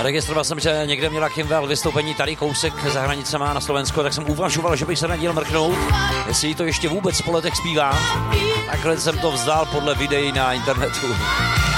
Registroval jsem, že někde měla Kimwell vystoupení tady kousek za hranicema na Slovensku, tak jsem uvažoval, že bych se na díl mrknout, jestli to ještě vůbec po letech zpívá. Takhle jsem to vzdal podle videí na internetu.